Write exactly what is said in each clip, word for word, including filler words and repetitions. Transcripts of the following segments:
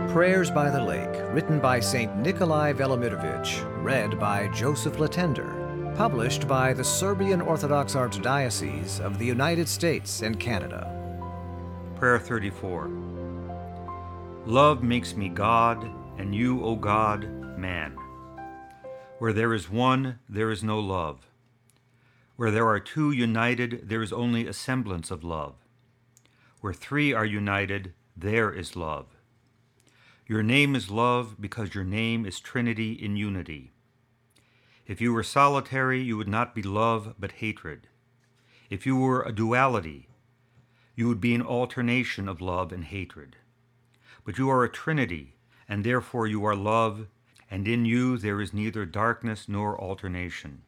Prayers by the Lake, written by Saint Nikolai Velimirovich, read by Joseph Latender, published by the Serbian Orthodox Archdiocese of the United States and Canada. Prayer thirty-four. Love makes me God, and you, O God, man. Where there is one, there is no love. Where there are two united, there is only a semblance of love. Where three are united, there is love. Your name is love because your name is Trinity in unity. If you were solitary, you would not be love but hatred. If you were a duality, you would be an alternation of love and hatred. But you are a Trinity, and therefore you are love, and in you there is neither darkness nor alternation.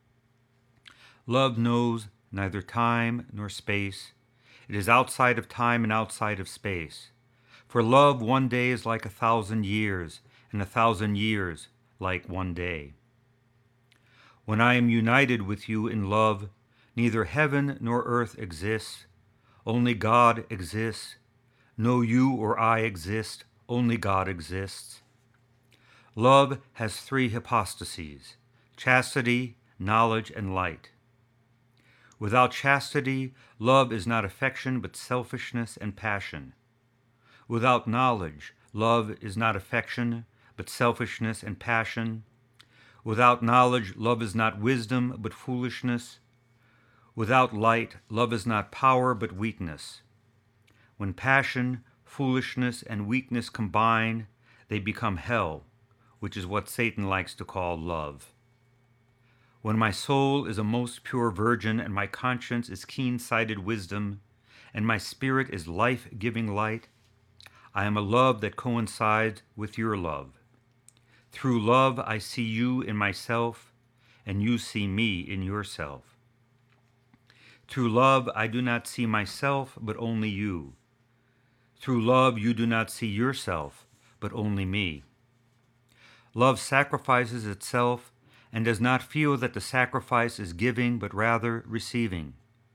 Love knows neither time nor space. It is outside of time and outside of space. For love, one day is like a thousand years, and a thousand years like one day. When I am united with you in love, neither heaven nor earth exists, only God exists. No you or I exist, only God exists. Love has three hypostases: chastity, knowledge, and light. Without chastity, love is not affection but selfishness and passion. Without knowledge, love is not affection but selfishness and passion. Without knowledge, love is not wisdom but foolishness. Without light, love is not power but weakness. When passion, foolishness, and weakness combine, they become hell, which is what Satan likes to call love. When my soul is a most pure virgin, and my conscience is keen-sighted wisdom, and my spirit is life-giving light, I am a love that coincides with your love. Through love, I see you in myself, and you see me in yourself. Through love, I do not see myself, but only you. Through love, you do not see yourself, but only me. Love sacrifices itself and does not feel that the sacrifice is giving, but rather receiving.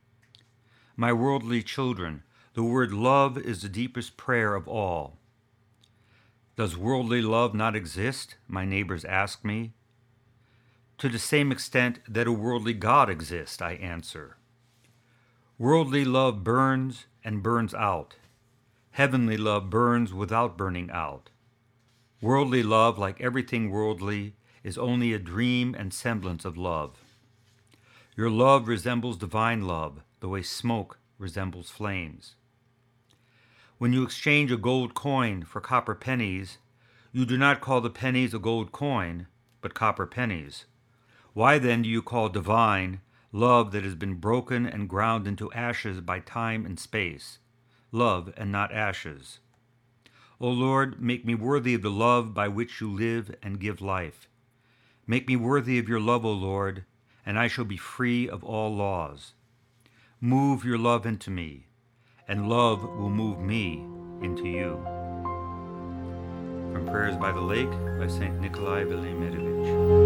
My worldly children, the word love is the deepest prayer of all. Does worldly love not exist? My neighbors ask me. To the same extent that a worldly God exists, I answer. Worldly love burns and burns out. Heavenly love burns without burning out. Worldly love, like everything worldly, is only a dream and semblance of love. Your love resembles divine love, the way smoke resembles flames. When you exchange a gold coin for copper pennies, you do not call the pennies a gold coin, but copper pennies. Why then do you call divine love that has been broken and ground into ashes by time and space, love and not ashes? O Lord, make me worthy of the love by which you live and give life. Make me worthy of your love, O Lord, and I shall be free of all laws. Move your love into me, and love will move me into you. From Prayers by the Lake by Saint Nikolai Velimirovich.